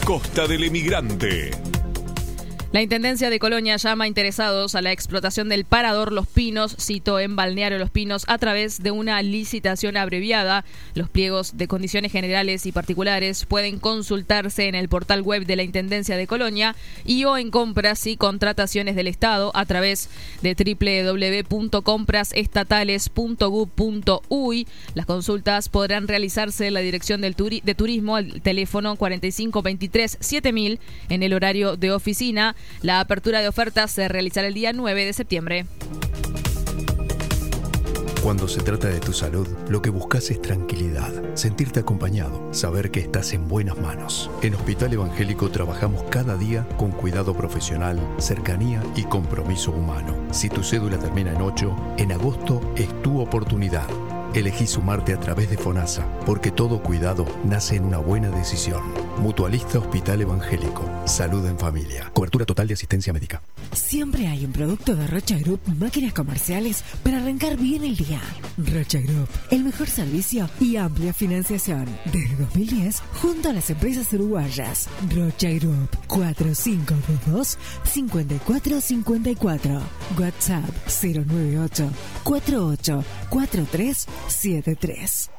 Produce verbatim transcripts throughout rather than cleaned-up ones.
Costa del Emigrante. La Intendencia de Colonia llama a interesados a la explotación del parador Los Pinos, sito en Balneario Los Pinos, a través de una licitación abreviada. Los pliegos de condiciones generales y particulares pueden consultarse en el portal web de la Intendencia de Colonia y o en compras y contrataciones del Estado a través de doble u doble u doble u punto compras estatales punto gov punto uy. Las consultas podrán realizarse en la Dirección del Turi- de Turismo al teléfono cuarenta y cinco veintitrés siete mil en el horario de oficina. La apertura de ofertas se realizará el día nueve de septiembre. Cuando se trata de tu salud, lo que buscas es tranquilidad, sentirte acompañado, saber que estás en buenas manos. En Hospital Evangélico trabajamos cada día con cuidado profesional, cercanía y compromiso humano. Si tu cédula termina en ocho, en agosto es tu oportunidad. Elegí sumarte a través de FONASA, porque todo cuidado nace en una buena decisión. Mutualista Hospital Evangélico. Salud en familia. Cobertura total de asistencia médica. Siempre hay un producto de Rocha Group, máquinas comerciales para arrancar bien el día. Rocha Group, el mejor servicio y amplia financiación. Desde dos mil diez, junto a las empresas uruguayas. Rocha Group, cuatro cinco dos dos, cinco cuatro cinco cuatro. WhatsApp cero nueve ocho, cuatro ocho cuatro tres siete tres.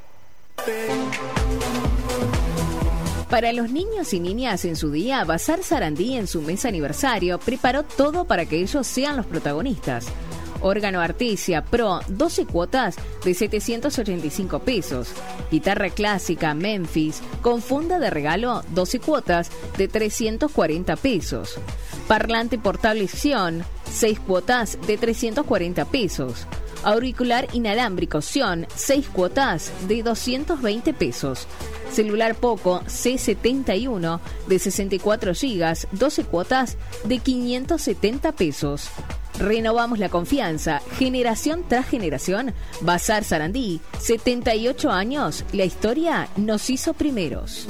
Para los niños y niñas en su día, Bazar Sarandí en su mes aniversario preparó todo para que ellos sean los protagonistas. Órgano Artesia Pro, doce cuotas de setecientos ochenta y cinco pesos. Guitarra clásica Memphis con funda de regalo, doce cuotas de trescientos cuarenta pesos. Parlante portable Xion, seis cuotas de trescientos cuarenta pesos. Auricular inalámbrico Xion, seis cuotas de doscientos veinte pesos. Celular Poco C setenta y uno de sesenta y cuatro gigas, doce cuotas de quinientos setenta pesos. Renovamos la confianza, generación tras generación. Bazar Sarandí, setenta y ocho años, la historia nos hizo primeros.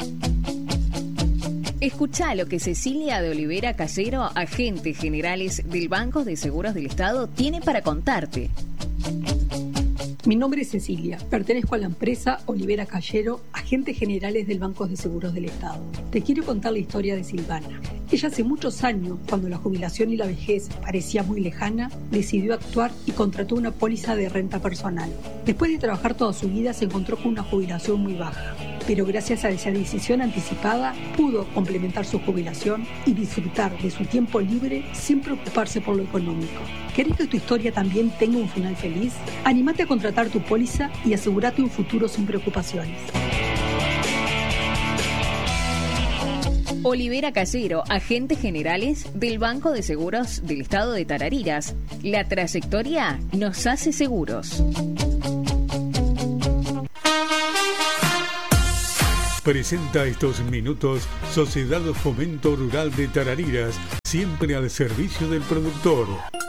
Escuchá lo que Cecilia de Olivera Callero, agente generales del Banco de Seguros del Estado, tiene para contarte. Mi nombre es Cecilia, pertenezco a la empresa Olivera Callero, agentes generales del Banco de Seguros del Estado. Te quiero contar la historia de Silvana. Ella hace muchos años, cuando la jubilación y la vejez parecía muy lejana, decidió actuar y contrató una póliza de renta personal. Después de trabajar toda su vida se encontró con una jubilación muy baja, pero gracias a esa decisión anticipada pudo complementar su jubilación y disfrutar de su tiempo libre sin preocuparse por lo económico. ¿Querés que tu historia también tenga un final feliz? Anímate a contratar tu póliza y asegúrate un futuro sin preocupaciones. Olivera Callero, agentes generales del Banco de Seguros del Estado de Tarariras. La trayectoria nos hace seguros. Presenta estos minutos Sociedad Fomento Rural de Tarariras, siempre al servicio del productor.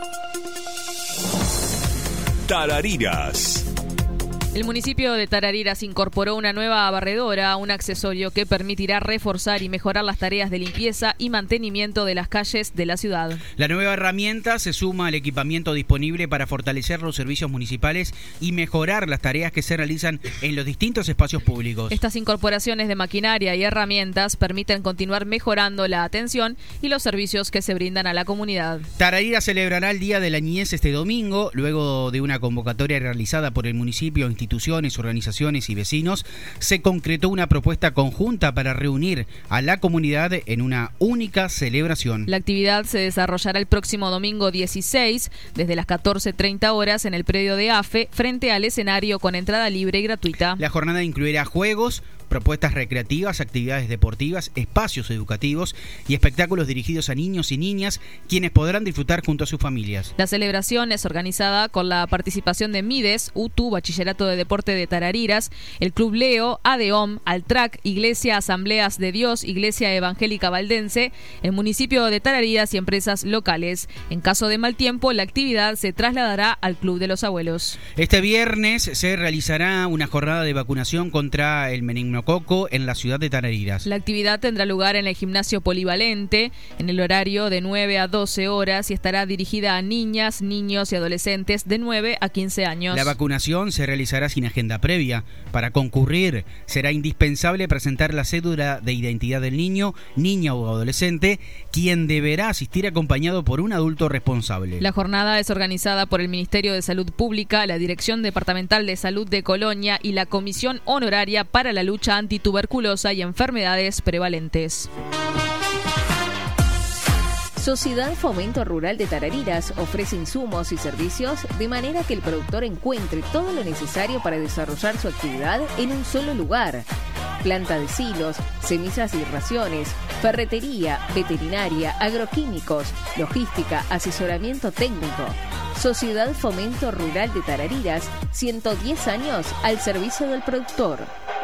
Tarariras. El municipio de Tarariras incorporó una nueva barredora, un accesorio que permitirá reforzar y mejorar las tareas de limpieza y mantenimiento de las calles de la ciudad. La nueva herramienta se suma al equipamiento disponible para fortalecer los servicios municipales y mejorar las tareas que se realizan en los distintos espacios públicos. Estas incorporaciones de maquinaria y herramientas permiten continuar mejorando la atención y los servicios que se brindan a la comunidad. Tarariras celebrará el Día de la Niñez este domingo, luego de una convocatoria realizada por el municipio, instituciones, organizaciones y vecinos. Se concretó una propuesta conjunta para reunir a la comunidad en una única celebración. La actividad se desarrollará el próximo domingo dieciséis, desde las catorce treinta horas en el predio de A F E, frente al escenario con entrada libre y gratuita. La jornada incluirá juegos, propuestas recreativas, actividades deportivas, espacios educativos y espectáculos dirigidos a niños y niñas, quienes podrán disfrutar junto a sus familias. La celebración es organizada con la participación de Mides, U T U, Bachillerato de Deporte de Tarariras, el Club Leo, ADEOM, Altrac, Iglesia Asambleas de Dios, Iglesia Evangélica Valdense, el municipio de Tarariras y empresas locales. En caso de mal tiempo, la actividad se trasladará al Club de los Abuelos. Este viernes se realizará una jornada de vacunación contra el meningococo monococo en la ciudad de Tarariras. La actividad tendrá lugar en el gimnasio polivalente en el horario de nueve a doce horas y estará dirigida a niñas, niños y adolescentes de nueve a quince años. La vacunación se realizará sin agenda previa. Para concurrir será indispensable presentar la cédula de identidad del niño, niña o adolescente, quien deberá asistir acompañado por un adulto responsable. La jornada es organizada por el Ministerio de Salud Pública, la Dirección Departamental de Salud de Colonia y la Comisión Honoraria para la Lucha Antituberculosa y Enfermedades Prevalentes. Sociedad Fomento Rural de Tarariras ofrece insumos y servicios de manera que el productor encuentre todo lo necesario para desarrollar su actividad en un solo lugar. Planta de silos, semillas y raciones, ferretería, veterinaria, agroquímicos, logística, asesoramiento técnico. Sociedad Fomento Rural de Tarariras, ciento diez años al servicio del productor.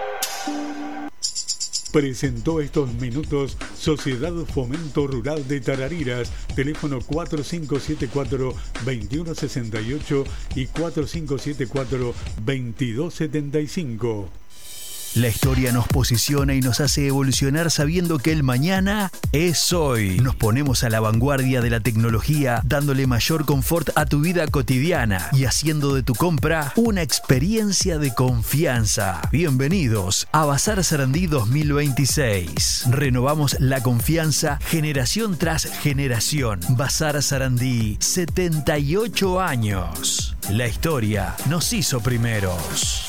Presentó estos minutos Sociedad Fomento Rural de Tarariras, teléfono cuatro cinco siete cuatro, dos uno seis ocho y cuatro cinco siete cuatro, dos dos siete cinco. La historia nos posiciona y nos hace evolucionar sabiendo que el mañana es hoy. Nos ponemos a la vanguardia de la tecnología, dándole mayor confort a tu vida cotidiana y haciendo de tu compra una experiencia de confianza. Bienvenidos a Bazar Sarandí dos mil veintiséis. Renovamos la confianza generación tras generación. Bazar Sarandí, setenta y ocho años. La historia nos hizo primeros.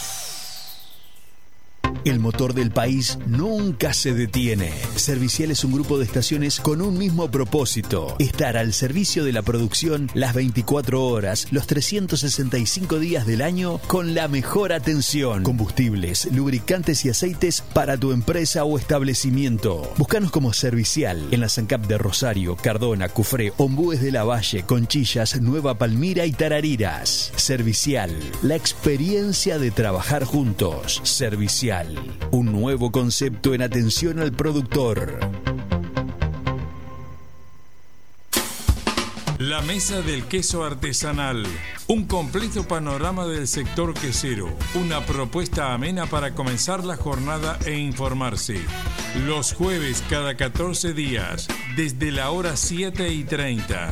El motor del país nunca se detiene. Servicial es un grupo de estaciones con un mismo propósito: estar al servicio de la producción las veinticuatro horas, los trescientos sesenta y cinco días del año, con la mejor atención. Combustibles, lubricantes y aceites para tu empresa o establecimiento. Búscanos como Servicial en la SANCAP de Rosario, Cardona, Cufré, Ombúes de la Valle, Conchillas, Nueva Palmira y Tarariras. Servicial, la experiencia de trabajar juntos. Servicial, un nuevo concepto en atención al productor. La Mesa del Queso Artesanal. Un completo panorama del sector quesero. Una propuesta amena para comenzar la jornada e informarse. Los jueves cada catorce días, desde la hora siete y treinta.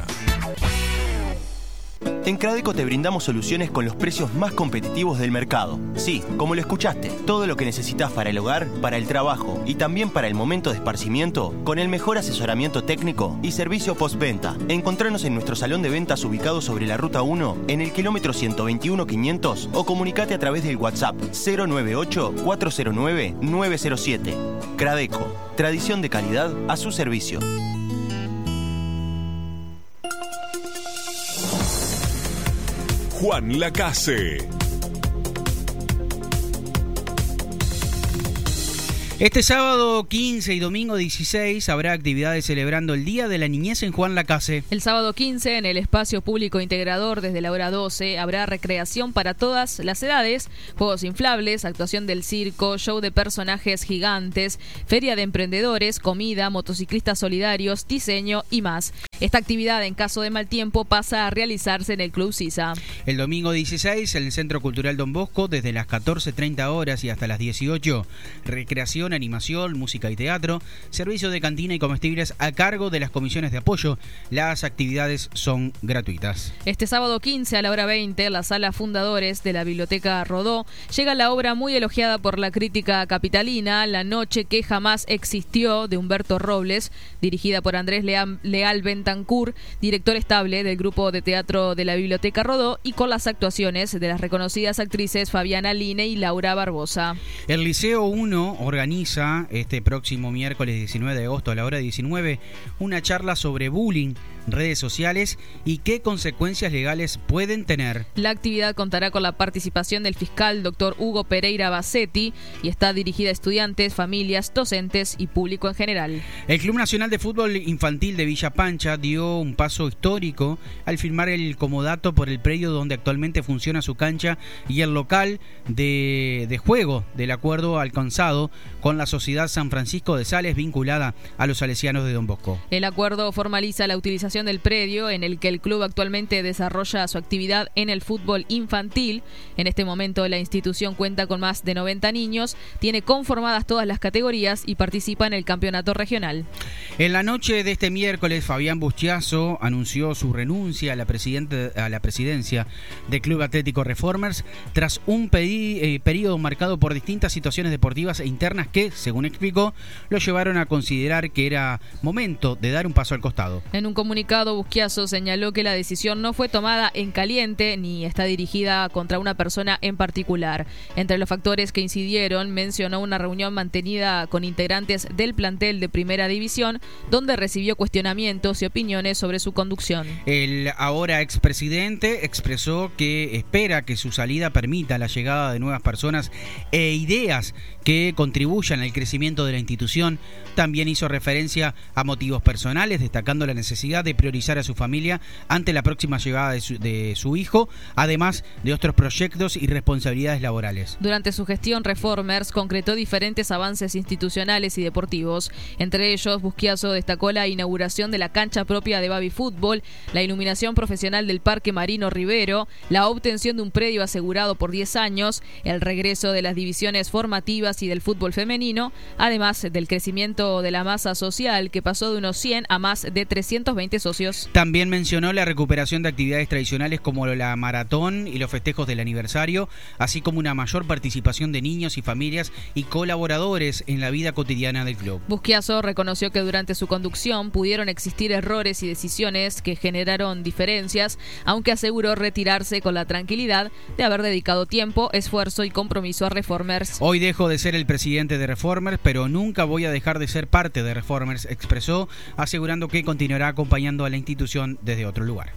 En Cradeco te brindamos soluciones con los precios más competitivos del mercado. Sí, como lo escuchaste, todo lo que necesitas para el hogar, para el trabajo y también para el momento de esparcimiento, con el mejor asesoramiento técnico y servicio postventa. Encontranos en nuestro salón de ventas ubicado sobre la Ruta uno, en el kilómetro ciento veintiuno quinientos, o comunicate a través del WhatsApp cero nueve ocho, cuatro cero nueve, nueve cero siete. Cradeco, tradición de calidad a su servicio. Juan Lacase. Este sábado quince y domingo dieciséis habrá actividades celebrando el Día de la Niñez en Juan Lacase. El sábado quince, en el espacio público integrador desde la hora doce, habrá recreación para todas las edades, juegos inflables, actuación del circo, show de personajes gigantes, feria de emprendedores, comida, motociclistas solidarios, diseño y más. Esta actividad, en caso de mal tiempo, pasa a realizarse en el Club Sisa. El domingo dieciséis, en el Centro Cultural Don Bosco, desde las catorce treinta horas y hasta las dieciocho, recreación, animación, música y teatro, servicio de cantina y comestibles a cargo de las comisiones de apoyo. Las actividades son gratuitas. Este sábado quince a la hora veinte, en la sala Fundadores de la Biblioteca Rodó, llega la obra muy elogiada por la crítica capitalina, La noche que jamás existió, de Humberto Robles, dirigida por Andrés Leal, Leal Bentancur, director estable del grupo de teatro de la Biblioteca Rodó, y con las actuaciones de las reconocidas actrices Fabiana Line y Laura Barbosa. El Liceo uno organiza este próximo miércoles diecinueve de agosto a la hora diecinueve una charla sobre bullying, redes sociales y qué consecuencias legales pueden tener. La actividad contará con la participación del fiscal doctor Hugo Pereira Bassetti y está dirigida a estudiantes, familias, docentes y público en general. El Club Nacional de Fútbol Infantil de Villa Pancha Colonia dio un paso histórico al firmar el comodato por el predio donde actualmente funciona su cancha y el local de, de juego del acuerdo alcanzado con la Sociedad San Francisco de Sales vinculada a los salesianos de Don Bosco. El acuerdo formaliza la utilización del predio en el que el club actualmente desarrolla su actividad en el fútbol infantil. En este momento la institución cuenta con más de noventa niños, tiene conformadas todas las categorías y participa en el campeonato regional. En la noche de este miércoles, Fabián Bustiazo anunció su renuncia a la, presidente, a la presidencia del Club Atlético Reformers tras un pedi, eh, periodo marcado por distintas situaciones deportivas e internas que, según explicó, lo llevaron a considerar que era momento de dar un paso al costado. En un comunicado, Bustiazo señaló que la decisión no fue tomada en caliente ni está dirigida contra una persona en particular. Entre los factores que incidieron, mencionó una reunión mantenida con integrantes del plantel de Primera División, donde recibió cuestionamientos y opiniones sobre su conducción. El ahora expresidente expresó que espera que su salida permita la llegada de nuevas personas e ideas que contribuyan al crecimiento de la institución. También hizo referencia a motivos personales, destacando la necesidad de priorizar a su familia ante la próxima llegada de su, de su hijo, además de otros proyectos y responsabilidades laborales. Durante su gestión, Reformers concretó diferentes avances institucionales y deportivos. Entre ellos, Bustiazo destacó la inauguración de la cancha propia de Baby Fútbol, la iluminación profesional del Parque Marino Rivero, la obtención de un predio asegurado por diez años, el regreso de las divisiones formativas y del fútbol femenino, además del crecimiento de la masa social que pasó de unos cien a más de trescientos veinte socios. También mencionó la recuperación de actividades tradicionales como la maratón y los festejos del aniversario, así como una mayor participación de niños y familias y colaboradores en la vida cotidiana del club. Bustiazo reconoció que durante su conducción pudieron existir errores y decisiones que generaron diferencias, aunque aseguró retirarse con la tranquilidad de haber dedicado tiempo, esfuerzo y compromiso a Reformers. Hoy dejo de ser el presidente de Reformers, pero nunca voy a dejar de ser parte de Reformers, expresó, asegurando que continuará acompañando a la institución desde otro lugar.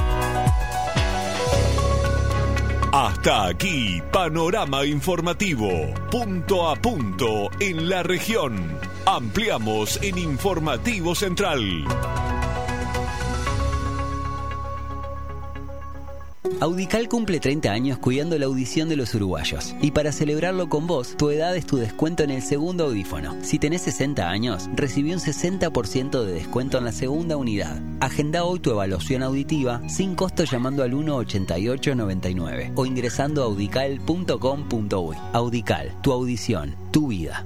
Hasta aquí, Panorama Informativo, punto a punto en la región. Ampliamos en Informativo Central. Audical cumple treinta años cuidando la audición de los uruguayos. Y para celebrarlo con vos, tu edad es tu descuento en el segundo audífono. Si tenés sesenta años, recibí un sesenta por ciento de descuento en la segunda unidad. Agenda hoy tu evaluación auditiva sin costo llamando al uno ochenta y ocho noventa y nueve o ingresando a audical punto com punto uy. Audical, tu audición, tu vida.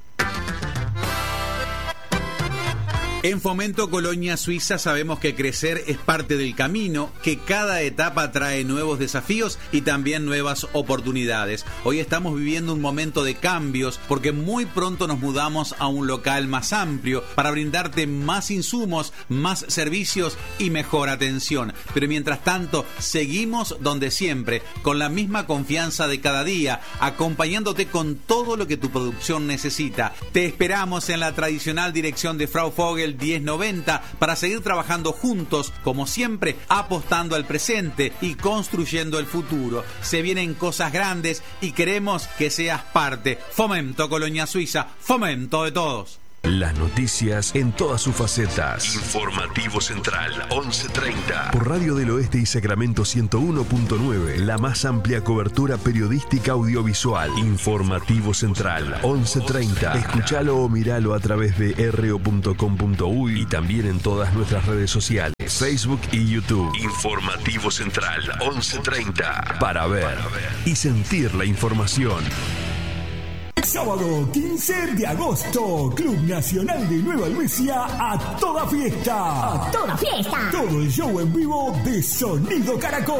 En Fomento Colonia Suiza sabemos que crecer es parte del camino, que cada etapa trae nuevos desafíos y también nuevas oportunidades. Hoy estamos viviendo un momento de cambios porque muy pronto nos mudamos a un local más amplio para brindarte más insumos, más servicios y mejor atención. Pero mientras tanto, seguimos donde siempre, con la misma confianza de cada día, acompañándote con todo lo que tu producción necesita. Te esperamos en la tradicional dirección de Frau Vogel diez noventa para seguir trabajando juntos, como siempre, apostando al presente y construyendo el futuro. Se vienen cosas grandes y queremos que seas parte. Fomento Colonia Suiza, fomento de todos. Las noticias en todas sus facetas. Informativo Central, once treinta. Por Radio del Oeste y Sacramento ciento uno punto nueve. La más amplia cobertura periodística audiovisual. Informativo Central, once treinta. Escuchalo o miralo a través de r o punto com punto uy y también en todas nuestras redes sociales, Facebook y YouTube. Informativo Central, once treinta. Para ver, Para ver y sentir la información. Sábado quince de agosto, Club Nacional de Nueva Helvecia a toda fiesta. ¡A toda fiesta! Todo el show en vivo de Sonido Caracol.